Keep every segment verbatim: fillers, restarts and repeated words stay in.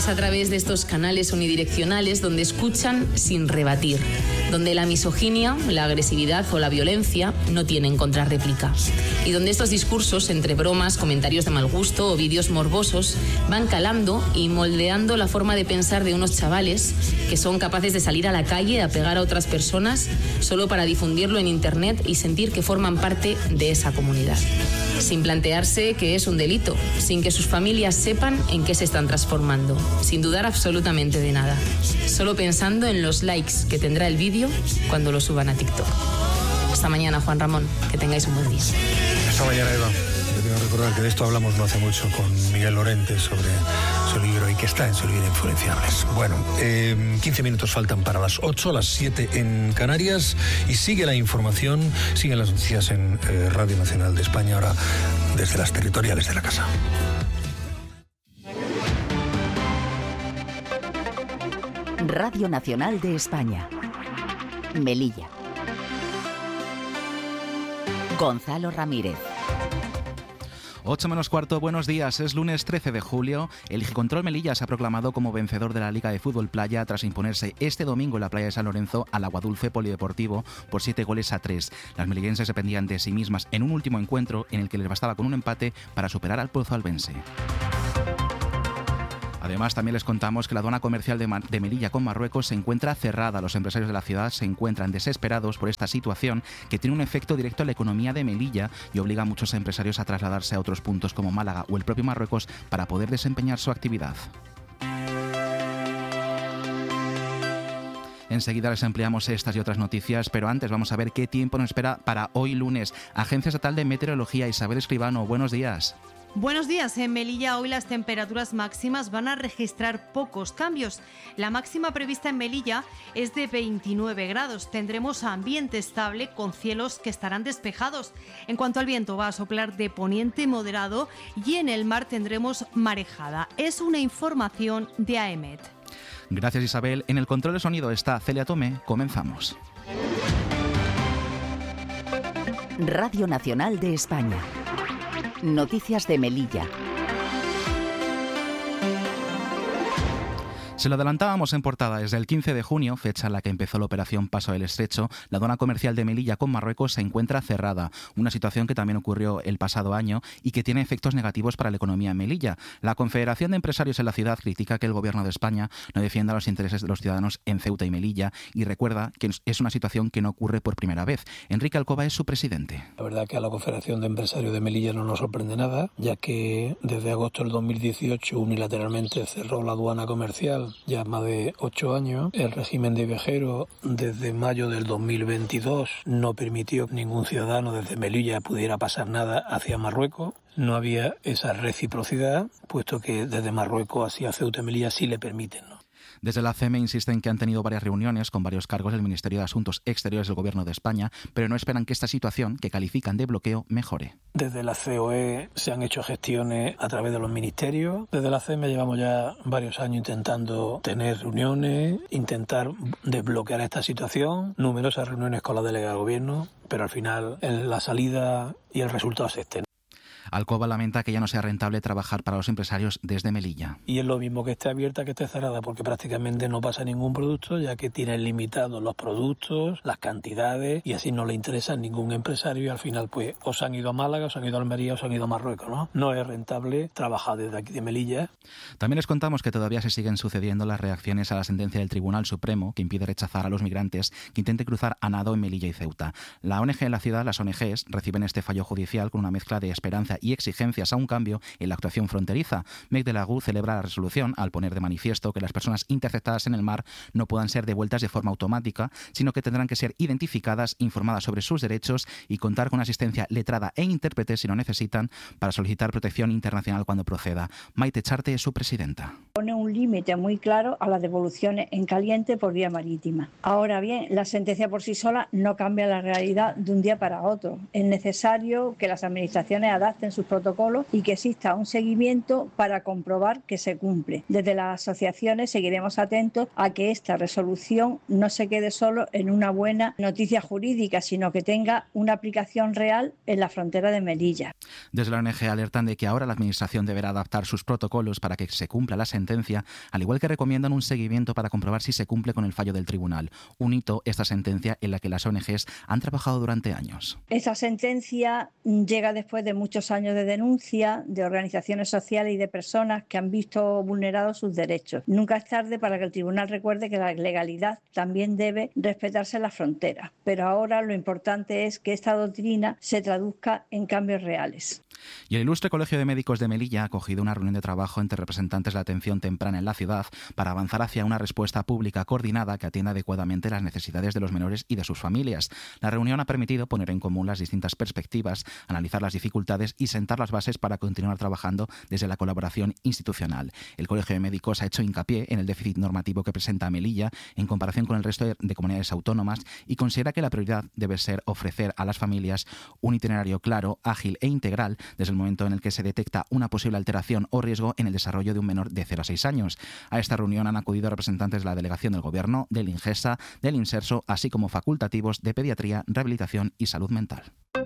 Es a través de estos canales unidireccionales donde escuchan sin rebatir, donde la misoginia, la agresividad o la violencia no tienen contrarréplica, y donde estos discursos, entre bromas, comentarios de mal gusto o vídeos morbosos, van calando y moldeando la forma de pensar de unos chavales que son capaces de salir a la calle a pegar a otras personas solo para difundirlo en internet y sentir que forman parte de esa comunidad, sin plantearse que es un delito, sin que sus familias sepan en qué se están transformando, sin dudar absolutamente de nada, solo pensando en los likes que tendrá el vídeo cuando lo suban a TikTok. Hasta mañana, Juan Ramón, que tengáis un buen día. Hasta mañana, Eva. Yo tengo que recordar que de esto hablamos no hace mucho con Miguel Lorente sobre su libro y que está en su libro Influenciables. Bueno, eh, quince minutos faltan para las ocho, las siete en Canarias, y sigue la información, siguen las noticias en eh, Radio Nacional de España, ahora desde las territoriales de la casa. Radio Nacional de España. Melilla. Gonzalo Ramírez. ocho menos cuarto, buenos días. Es lunes trece de julio. El Gicontrol Melilla se ha proclamado como vencedor de la Liga de Fútbol Playa tras imponerse este domingo en la playa de San Lorenzo al Aguadulce Polideportivo por siete goles a tres. Las melillenses dependían de sí mismas en un último encuentro en el que les bastaba con un empate para superar al Pozo Albense. Además, también les contamos que la aduana comercial de, Mar- de Melilla con Marruecos se encuentra cerrada. Los empresarios de la ciudad se encuentran desesperados por esta situación que tiene un efecto directo en la economía de Melilla y obliga a muchos empresarios a trasladarse a otros puntos como Málaga o el propio Marruecos para poder desempeñar su actividad. Enseguida les ampliamos estas y otras noticias, pero antes vamos a ver qué tiempo nos espera para hoy lunes. Agencia Estatal de Meteorología, Isabel Escribano, buenos días. Buenos días. En Melilla hoy las temperaturas máximas van a registrar pocos cambios. La máxima prevista en Melilla es de veintinueve grados. Tendremos ambiente estable con cielos que estarán despejados. En cuanto al viento, va a soplar de poniente moderado y en el mar tendremos marejada. Es una información de AEMET. Gracias, Isabel. En el control de sonido está Celia Tome. Comenzamos. Radio Nacional de España. Noticias de Melilla. Se lo adelantábamos en portada. Desde el quince de junio, fecha en la que empezó la operación Paso del Estrecho, la aduana comercial de Melilla con Marruecos se encuentra cerrada. Una situación que también ocurrió el pasado año y que tiene efectos negativos para la economía en Melilla. La Confederación de Empresarios en la ciudad critica que el Gobierno de España no defienda los intereses de los ciudadanos en Ceuta y Melilla y recuerda que es una situación que no ocurre por primera vez. Enrique Alcoba es su presidente. La verdad que a la Confederación de Empresarios de Melilla no nos sorprende nada, ya que desde agosto del dos mil dieciocho unilateralmente cerró la aduana comercial ya más de ocho años. El régimen de viajeros desde mayo del dos mil veintidós no permitió que ningún ciudadano desde Melilla pudiera pasar nada hacia Marruecos. No había esa reciprocidad, puesto que desde Marruecos hacia Ceuta y Melilla sí le permiten, ¿no? Desde la C E M E insisten que han tenido varias reuniones con varios cargos del Ministerio de Asuntos Exteriores del Gobierno de España, pero no esperan que esta situación, que califican de bloqueo, mejore. Desde la C O E se han hecho gestiones a través de los ministerios. Desde la C E M E llevamos ya varios años intentando tener reuniones, intentar desbloquear esta situación, numerosas reuniones con la delegada de gobierno, pero al final la salida y el resultado se extiende. Alcoba lamenta que ya no sea rentable trabajar para los empresarios desde Melilla. Y es lo mismo que esté abierta que esté cerrada, porque prácticamente no pasa ningún producto, ya que tienen limitados los productos, las cantidades, y así no le interesa a ningún empresario, y al final pues o se han ido a Málaga, o se han ido a Almería, o se han ido a Marruecos, ¿no? No es rentable trabajar desde aquí de Melilla. También les contamos que todavía se siguen sucediendo las reacciones a la sentencia del Tribunal Supremo que impide rechazar a los migrantes que intenten cruzar a nado en Melilla y Ceuta. La O N G en la ciudad, las O N Ges, reciben este fallo judicial con una mezcla de esperanza y exigencias a un cambio en la actuación fronteriza. Meg de la Gu celebra la resolución al poner de manifiesto que las personas interceptadas en el mar no puedan ser devueltas de forma automática, sino que tendrán que ser identificadas, informadas sobre sus derechos y contar con asistencia letrada e intérprete si lo necesitan para solicitar protección internacional cuando proceda. Maite Charte es su presidenta. Pone un límite muy claro a las devoluciones en caliente por vía marítima. Ahora bien, la sentencia por sí sola no cambia la realidad de un día para otro. Es necesario que las administraciones adapten sus protocolos y que exista un seguimiento para comprobar que se cumple. Desde las asociaciones seguiremos atentos a que esta resolución no se quede solo en una buena noticia jurídica, sino que tenga una aplicación real en la frontera de Melilla. Desde la O N G alertan de que ahora la Administración deberá adaptar sus protocolos para que se cumpla la sentencia Melilla, al igual que recomiendan un seguimiento para comprobar si se cumple con el fallo del tribunal. Un hito, esta sentencia en la que las O N Ges han trabajado durante años. Esa sentencia llega después de muchos años de denuncia de organizaciones sociales y de personas que han visto vulnerados sus derechos. Nunca es tarde para que el tribunal recuerde que la legalidad también debe respetarse en las fronteras, pero ahora lo importante es que esta doctrina se traduzca en cambios reales. Y el Ilustre Colegio de Médicos de Melilla ha acogido una reunión de trabajo entre representantes de la atención temprana en la ciudad para avanzar hacia una respuesta pública coordinada que atienda adecuadamente las necesidades de los menores y de sus familias. La reunión ha permitido poner en común las distintas perspectivas, analizar las dificultades y sentar las bases para continuar trabajando desde la colaboración institucional. El Colegio de Médicos ha hecho hincapié en el déficit normativo que presenta Melilla en comparación con el resto de comunidades autónomas y considera que la prioridad debe ser ofrecer a las familias un itinerario claro, ágil e integral desde el momento en el que se detecta una posible alteración o riesgo en el desarrollo de un menor de cero a seis años. A esta reunión han acudido representantes de la Delegación del Gobierno, del INGESA, del INSERSO, así como facultativos de Pediatría, Rehabilitación y Salud Mental.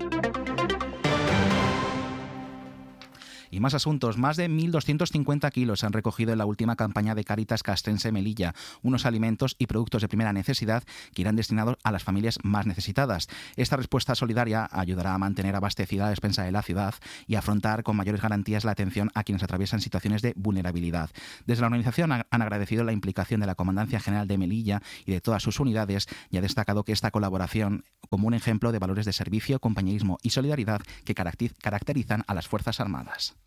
Y más asuntos. Más de mil doscientos cincuenta kilos se han recogido en la última campaña de Cáritas Castrense Melilla, unos alimentos y productos de primera necesidad que irán destinados a las familias más necesitadas. Esta respuesta solidaria ayudará a mantener abastecida la despensa de la ciudad y a afrontar con mayores garantías la atención a quienes atraviesan situaciones de vulnerabilidad. Desde la organización han agradecido la implicación de la Comandancia General de Melilla y de todas sus unidades y ha destacado que esta colaboración como un ejemplo de valores de servicio, compañerismo y solidaridad que caracterizan a las Fuerzas Armadas.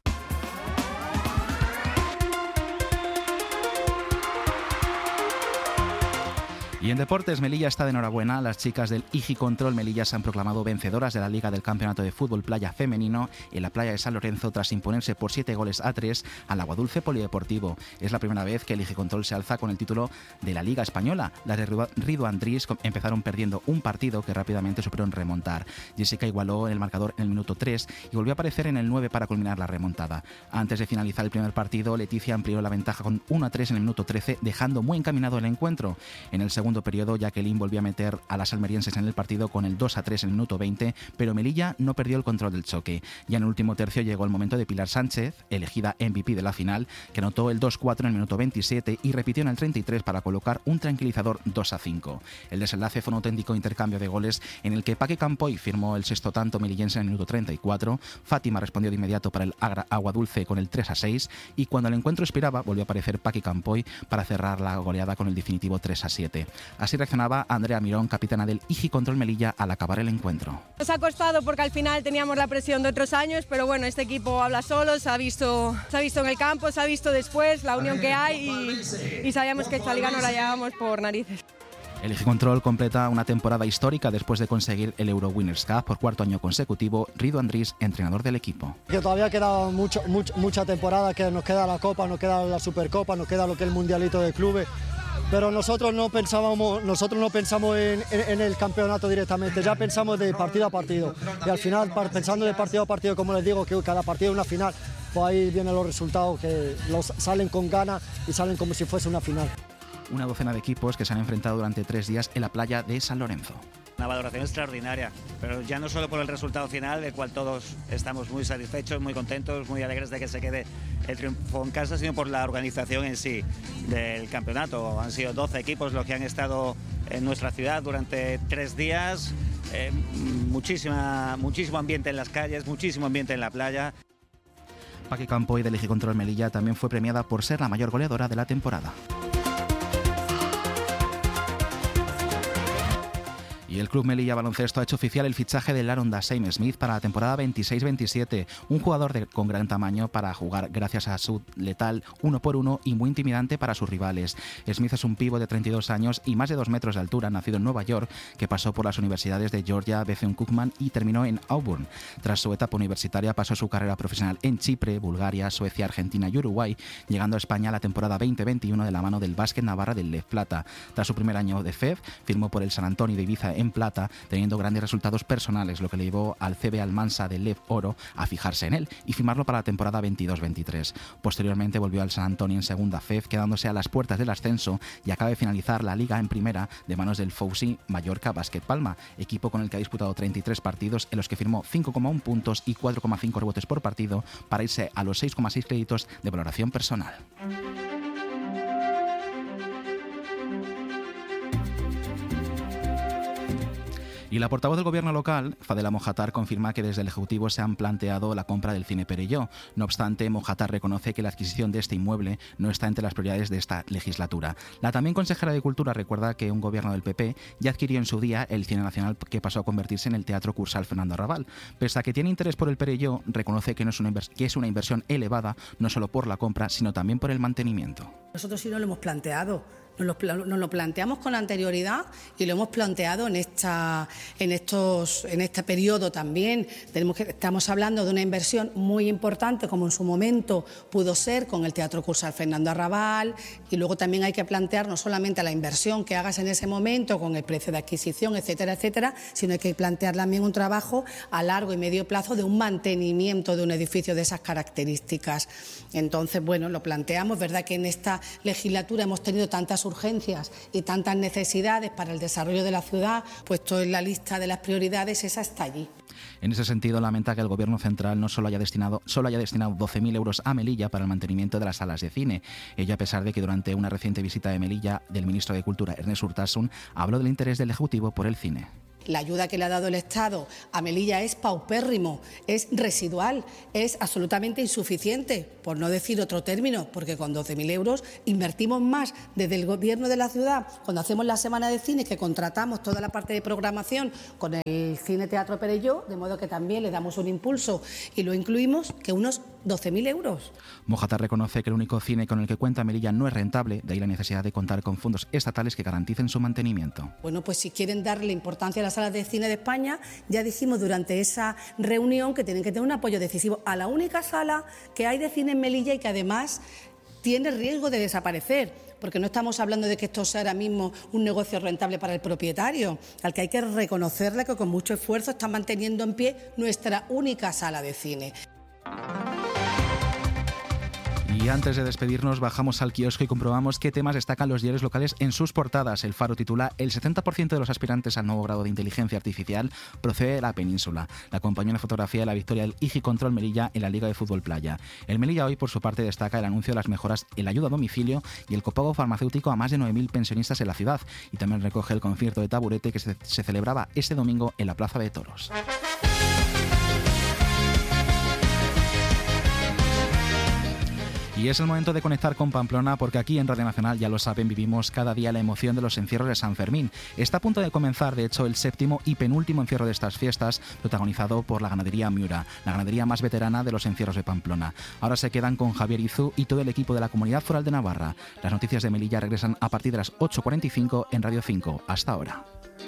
Y en deportes, Melilla está de enhorabuena. Las chicas del I G I Control Melilla se han proclamado vencedoras de la Liga del Campeonato de Fútbol Playa Femenino en la playa de San Lorenzo tras imponerse por siete goles a tres al Aguadulce Polideportivo. Es la primera vez que el I G I Control se alza con el título de la Liga Española. Las de Rido Andrés empezaron perdiendo un partido que rápidamente supieron remontar. Jessica igualó el marcador en el minuto tres y volvió a aparecer en el nueve para culminar la remontada. Antes de finalizar el primer partido, Leticia amplió la ventaja con uno a tres en el minuto trece, dejando muy encaminado el encuentro. En el segundo periodo, Jacqueline volvió a meter a las almerienses en el partido con el dos a tres en el minuto veinte, pero Melilla no perdió el control del choque. Ya en el último tercio llegó el momento de Pilar Sánchez, elegida M V P de la final, que anotó el dos cuatro en el minuto veintisiete y repitió en el treinta y tres para colocar un tranquilizador dos a cinco. El desenlace fue un auténtico intercambio de goles en el que Paqui Campoy firmó el sexto tanto melillense en el minuto treinta y cuatro, Fátima respondió de inmediato para el Aguadulce con el tres a seis y cuando el encuentro expiraba volvió a aparecer Paqui Campoy para cerrar la goleada con el definitivo tres a siete. Así reaccionaba Andrea Mirón, capitana del I G I Control Melilla, al acabar el encuentro. Nos ha costado porque al final teníamos la presión de otros años, pero bueno, este equipo habla solo, se ha visto, se ha visto en el campo, se ha visto después la unión que hay y, y sabíamos que esta liga no la llevábamos por narices. El I G I Control completa una temporada histórica después de conseguir el Euro Winners Cup por cuarto año consecutivo. Rido Andrés, entrenador del equipo. Que todavía queda mucho, mucho, mucha temporada, que nos queda la Copa, nos queda la Supercopa, nos queda lo que es el Mundialito de Clubes. Pero nosotros no pensábamos, nosotros no pensamos en, en, en el campeonato directamente, ya pensamos de partido a partido. Y al final, pensando de partido a partido, como les digo, que cada partido es una final, pues ahí vienen los resultados que los salen con ganas y salen como si fuese una final. Una docena de equipos que se han enfrentado durante tres días en la playa de San Lorenzo. Una valoración extraordinaria, pero ya no solo por el resultado final, del cual todos estamos muy satisfechos, muy contentos, muy alegres de que se quede el triunfo en casa, sino por la organización en sí del campeonato. Han sido doce equipos los que han estado en nuestra ciudad durante tres días, eh, muchísima, muchísimo ambiente en las calles, muchísimo ambiente en la playa. Paqui Campoy del I G I Control Melilla también fue premiada por ser la mayor goleadora de la temporada. Y el Club Melilla Baloncesto ha hecho oficial el fichaje de Laron Dasheim Smith para la temporada veintiséis veintisiete, un jugador de, con gran tamaño para jugar gracias a su letal uno por uno y muy intimidante para sus rivales. Smith es un pívot de treinta y dos años y más de dos metros de altura, nacido en Nueva York, que pasó por las universidades de Georgia, Bethune-Cookman y terminó en Auburn. Tras su etapa universitaria pasó su carrera profesional en Chipre, Bulgaria, Suecia, Argentina y Uruguay, llegando a España la temporada veinte veintiuno de la mano del Básquet Navarra del Lev Plata. Tras su primer año de F E V, firmó por el San Antonio de Ibiza en plata, teniendo grandes resultados personales, lo que le llevó al C B Almansa del Lev Oro a fijarse en él y firmarlo para la temporada veintidós veintitrés. Posteriormente volvió al San Antonio en segunda F E V, quedándose a las puertas del ascenso y acaba de finalizar la liga en primera de manos del Fousi Mallorca Básquet Palma, equipo con el que ha disputado treinta y tres partidos en los que firmó cinco coma uno puntos y cuatro coma cinco rebotes por partido para irse a los seis coma seis créditos de valoración personal. Y la portavoz del gobierno local, Fadela Mojatar, confirma que desde el Ejecutivo se han planteado la compra del Cine Perelló. No obstante, Mojatar reconoce que la adquisición de este inmueble no está entre las prioridades de esta legislatura. La también consejera de Cultura recuerda que un gobierno del P P ya adquirió en su día el Cine Nacional, que pasó a convertirse en el Teatro Cursal Fernando Arrabal. Pese a que tiene interés por el Perelló, reconoce que, no es una invers- que es una inversión elevada, no solo por la compra, sino también por el mantenimiento. Nosotros sí nos lo hemos planteado. Nos lo, nos lo planteamos con anterioridad y lo hemos planteado en esta, en estos, en este periodo también. Tenemos que, estamos hablando de una inversión muy importante, como en su momento pudo ser con el Teatro Cursal Fernando Arrabal, y luego también hay que plantear no solamente la inversión que hagas en ese momento con el precio de adquisición, etcétera, etcétera, sino hay que plantear también un trabajo a largo y medio plazo de un mantenimiento de un edificio de esas características. Entonces, bueno, lo planteamos, verdad que en esta legislatura hemos tenido tantas urgencias y tantas necesidades para el desarrollo de la ciudad, puesto en la lista de las prioridades, esa está allí. En ese sentido, lamenta que el Gobierno central no solo haya destinado, solo haya destinado doce mil euros a Melilla para el mantenimiento de las salas de cine. Ello a pesar de que durante una reciente visita de Melilla del ministro de Cultura, Ernest Urtasun, habló del interés del Ejecutivo por el cine. La ayuda que le ha dado el Estado a Melilla es paupérrimo, es residual, es absolutamente insuficiente, por no decir otro término, porque con doce mil euros invertimos más desde el Gobierno de la ciudad, cuando hacemos la Semana de Cine, que contratamos toda la parte de programación con el Cine Teatro Perelló, de modo que también le damos un impulso y lo incluimos, que unos doce mil euros. Mojatar reconoce que el único cine con el que cuenta Melilla no es rentable, de ahí la necesidad de contar con fondos estatales que garanticen su mantenimiento. Bueno, pues si quieren darle importancia a las salas de cine de España, ya dijimos durante esa reunión que tienen que tener un apoyo decisivo a la única sala que hay de cine en Melilla y que además tiene riesgo de desaparecer, porque no estamos hablando de que esto sea ahora mismo un negocio rentable para el propietario, al que hay que reconocerle que con mucho esfuerzo está manteniendo en pie nuestra única sala de cine. Y antes de despedirnos, bajamos al kiosco y comprobamos qué temas destacan los diarios locales en sus portadas. El Faro titula: el setenta por ciento de los aspirantes al nuevo grado de inteligencia artificial procede de la península. La acompañó una fotografía de la victoria del I G I Control Melilla en la Liga de Fútbol Playa. El Melilla Hoy, por su parte, destaca el anuncio de las mejoras en la ayuda a domicilio y el copago farmacéutico a más de nueve mil pensionistas en la ciudad. Y también recoge el concierto de Taburete que se, se celebraba este domingo en la Plaza de Toros. Y es el momento de conectar con Pamplona, porque aquí en Radio Nacional, ya lo saben, vivimos cada día la emoción de los encierros de San Fermín. Está a punto de comenzar, de hecho, el séptimo y penúltimo encierro de estas fiestas, protagonizado por la ganadería Miura, la ganadería más veterana de los encierros de Pamplona. Ahora se quedan con Javier Izú y todo el equipo de la Comunidad Foral de Navarra. Las noticias de Melilla regresan a partir de las ocho cuarenta y cinco en Radio cinco. Hasta ahora.